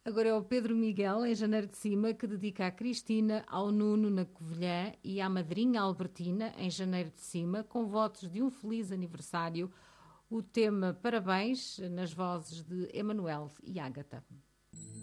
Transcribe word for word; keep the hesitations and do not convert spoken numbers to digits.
Agora é o Pedro Miguel, em Janeiro de Cima, que dedica à Cristina, ao Nuno, na Covilhã, e à madrinha Albertina, em Janeiro de Cima, com votos de um feliz aniversário. O tema Parabéns, nas vozes de Emanuel e Ágata.